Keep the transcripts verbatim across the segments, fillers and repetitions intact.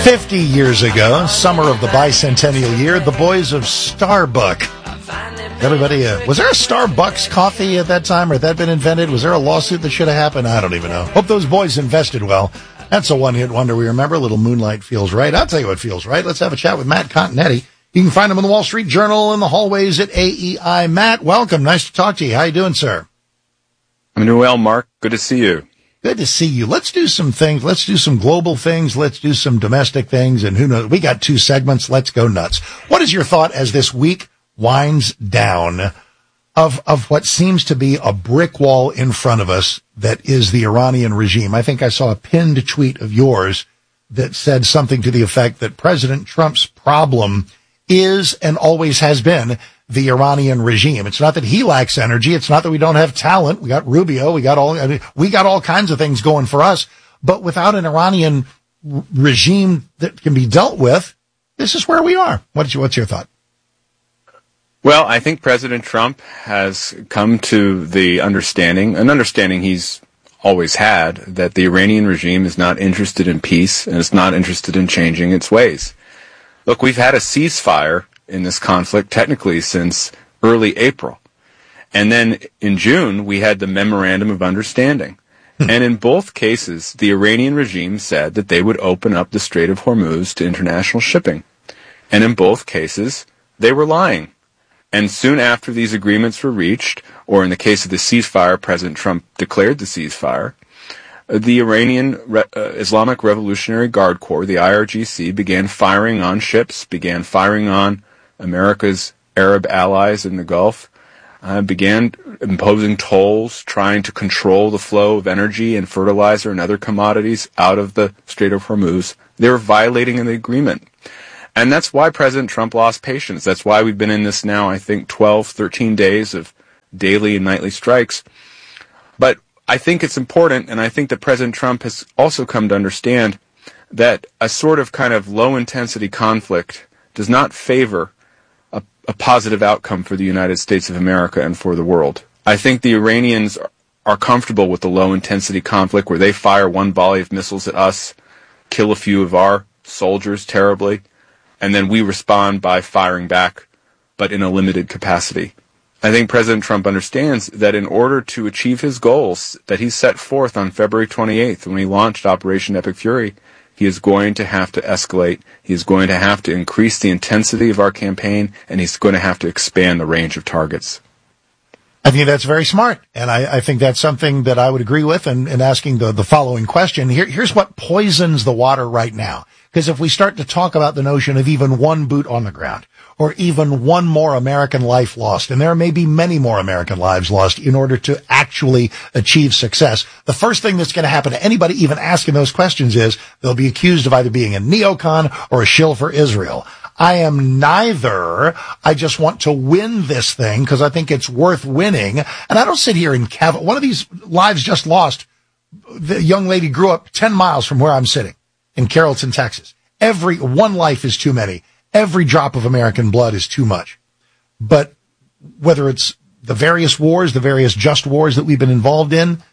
Fifty years ago, summer of the bicentennial year, the boys of Starbuck. Everybody, uh, was there a Starbucks coffee at that time, or had that been invented? Was there a lawsuit that should have happened? I don't even know. Hope those boys invested well. That's a one-hit wonder we remember. A little Moonlight feels right. I'll tell you what feels right. Let's have a chat with Matt Continetti. You can find him in the Wall Street Journal in the hallways at A E I. Matt, welcome. Nice to talk to you. How you doing, sir? I'm doing well, Mark. Good to see you. Good to see you. Let's do some things. Let's do some global things. Let's do some domestic things. And who knows? We got two segments. Let's go nuts. What is your thought as this week winds down of, of what seems to be a brick wall in front of us that is the Iranian regime? I think I saw a pinned tweet of yours that said something to the effect that President Trump's problem is and always has been the Iranian regime. It's not that he lacks energy. It's not that we don't have talent. We got Rubio. We got all, I mean, we got all kinds of things going for us. But without an Iranian r- regime that can be dealt with, this is where we are. What's your, what's your thought? Well, I think President Trump has come to the understanding, an understanding he's always had, that the Iranian regime is not interested in peace and is not interested in changing its ways. Look, we've had a ceasefire in this conflict technically since early April. And then in June, we had the Memorandum of Understanding. And in both cases, the Iranian regime said that they would open up the Strait of Hormuz to international shipping. And in both cases, they were lying. And soon after these agreements were reached, or in the case of the ceasefire, President Trump declared the ceasefire, the Iranian Re- uh, Islamic Revolutionary Guard Corps, the I R G C, began firing on ships, began firing on America's Arab allies in the Gulf, uh, began imposing tolls, trying to control the flow of energy and fertilizer and other commodities out of the Strait of Hormuz. They were violating the agreement. And that's why President Trump lost patience. That's why we've been in this now, I think, twelve, thirteen days of daily and nightly strikes. But I think it's important, and I think that President Trump has also come to understand that a sort of kind of low-intensity conflict does not favor a, a positive outcome for the United States of America and for the world. I think the Iranians are, are comfortable with the low-intensity conflict where they fire one volley of missiles at us, kill a few of our soldiers terribly, and then we respond by firing back, but in a limited capacity. I think President Trump understands that in order to achieve his goals that he set forth on February twenty-eighth when he launched Operation Epic Fury, he is going to have to escalate, he is going to have to increase the intensity of our campaign, and he's going to have to expand the range of targets. I think that's very smart, and I, I think that's something that I would agree with. And, and asking the, the following question, Here, here's what poisons the water right now. Because if we start to talk about the notion of even one boot on the ground, or even one more American life lost, and there may be many more American lives lost in order to actually achieve success, the first thing that's going to happen to anybody even asking those questions is they'll be accused of either being a neocon or a shill for Israel. I am neither. I just want to win this thing because I think it's worth winning. And I don't sit here and cav- one of these lives just lost. The young lady grew up ten miles from where I'm sitting in Carrollton, Texas. Every one life is too many. Every drop of American blood is too much. But whether it's the various wars, the various just wars that we've been involved in,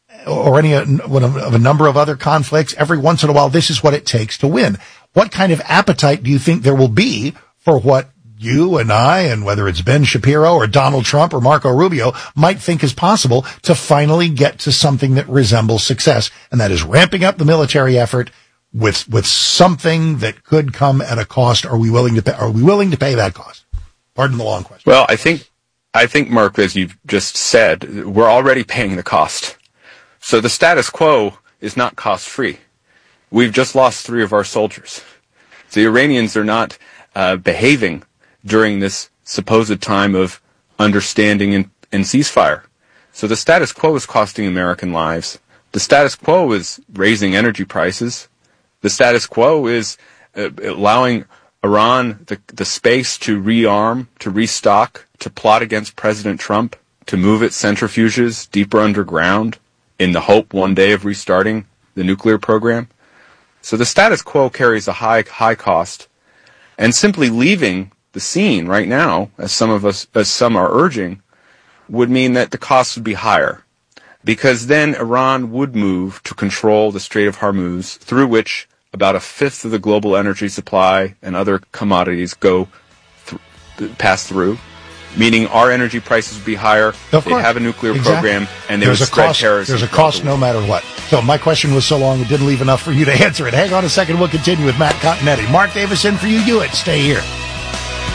or any of a number of other conflicts, every once in a while, this is what it takes to win. What kind of appetite do you think there will be for what you and I, and whether it's Ben Shapiro or Donald Trump or Marco Rubio, might think is possible to finally get to something that resembles success? And that is ramping up the military effort with with something that could come at a cost. Are we willing to pay, are we willing to pay that cost? Pardon the long question. Well, I think, I think, Mark, as you've just said, we're already paying the cost. So the status quo is not cost-free. We've just lost three of our soldiers. The Iranians are not uh, behaving during this supposed time of understanding and, and ceasefire. So the status quo is costing American lives. The status quo is raising energy prices. The status quo is uh, allowing Iran the, the space to rearm, to restock, to plot against President Trump, to move its centrifuges deeper underground in the hope one day of restarting the nuclear program. So the status quo carries a high, high cost. And simply leaving the scene right now, as some of us, as some are urging, would mean that the cost would be higher. Because then Iran would move to control the Strait of Hormuz, through which about a fifth of the global energy supply and other commodities go th- pass through, meaning our energy prices would be higher. They have a nuclear exactly. program, and they there's would spread cost, terrorism. There's a cost no matter what. So my question was so long, it didn't leave enough for you to answer it. Hang on a second. We'll continue with Matt Continetti. Mark Davis in for you. You it. Stay here.